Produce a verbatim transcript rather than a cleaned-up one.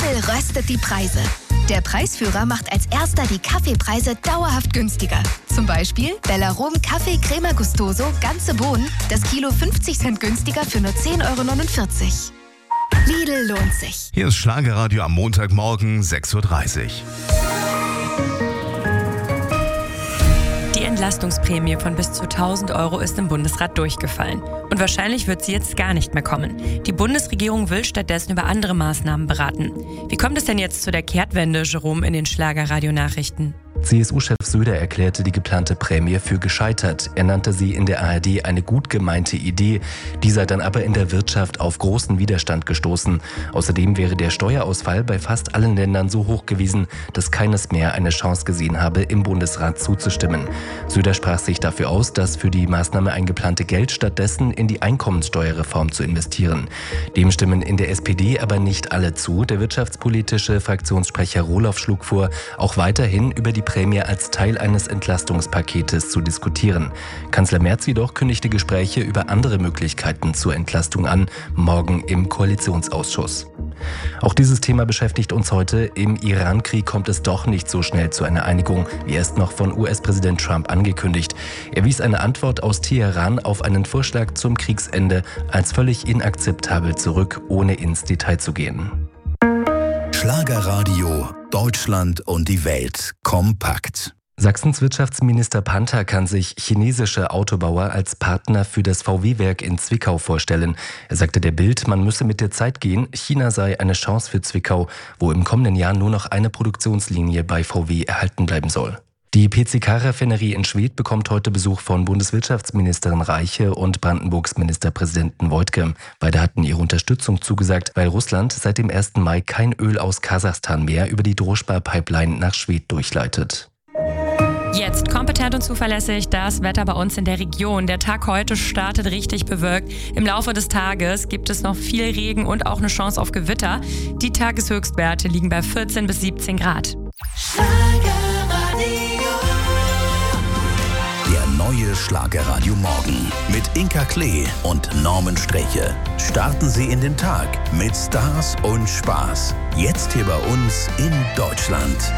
Lidl röstet die Preise. Der Preisführer macht als erster die Kaffeepreise dauerhaft günstiger. Zum Beispiel Bellarom Kaffee Crema Gustoso, ganze Bohnen, das Kilo fünfzig Cent günstiger für nur zehn Euro neunundvierzig. Lidl lohnt sich. Hier ist Schlagerradio am Montagmorgen sechs Uhr dreißig. Die Entlastungsprämie von bis zu tausend Euro ist im Bundesrat durchgefallen. Und wahrscheinlich wird sie jetzt gar nicht mehr kommen. Die Bundesregierung will stattdessen über andere Maßnahmen beraten. Wie kommt es denn jetzt zu der Kehrtwende, Jerome, in den Schlagerradio-Nachrichten? C S U-Chef Söder erklärte die geplante Prämie für gescheitert. Er nannte sie in der A R D eine gut gemeinte Idee. Die sei dann aber in der Wirtschaft auf großen Widerstand gestoßen. Außerdem wäre der Steuerausfall bei fast allen Ländern so hoch gewesen, dass keines mehr eine Chance gesehen habe, im Bundesrat zuzustimmen. Söder sprach sich dafür aus, das für die Maßnahme eingeplante Geld stattdessen in die Einkommenssteuerreform zu investieren. Dem stimmen in der S P D aber nicht alle zu. Der wirtschaftspolitische Fraktionssprecher Rohloff schlug vor, auch weiterhin über die Prämie als Teil eines Entlastungspaketes zu diskutieren. Kanzler Merz jedoch kündigte Gespräche über andere Möglichkeiten zur Entlastung an, morgen im Koalitionsausschuss. Auch dieses Thema beschäftigt uns heute. Im Iran-Krieg kommt es doch nicht so schnell zu einer Einigung, wie erst noch von U S-Präsident Trump angekündigt. Er wies eine Antwort aus Teheran auf einen Vorschlag zum Kriegsende als völlig inakzeptabel zurück, ohne ins Detail zu gehen. Schlagerradio, Deutschland und die Welt kompakt. Sachsens Wirtschaftsminister Panther kann sich chinesische Autobauer als Partner für das V W-Werk in Zwickau vorstellen. Er sagte der Bild, man müsse mit der Zeit gehen. China sei eine Chance für Zwickau, wo im kommenden Jahr nur noch eine Produktionslinie bei V W erhalten bleiben soll. Die P C K-Raffinerie in Schwedt bekommt heute Besuch von Bundeswirtschaftsministerin Reiche und Brandenburgs Ministerpräsidenten Woidke. Beide hatten ihre Unterstützung zugesagt, weil Russland seit dem ersten Mai kein Öl aus Kasachstan mehr über die Droschba-Pipeline nach Schwedt durchleitet. Jetzt kompetent und zuverlässig das Wetter bei uns in der Region. Der Tag heute startet richtig bewölkt. Im Laufe des Tages gibt es noch viel Regen und auch eine Chance auf Gewitter. Die Tageshöchstwerte liegen bei vierzehn bis siebzehn Grad. Der neue Schlagerradio Morgen mit Inka Klee und Norman Streche. Starten Sie in den Tag mit Stars und Spaß. Jetzt hier bei uns in Deutschland.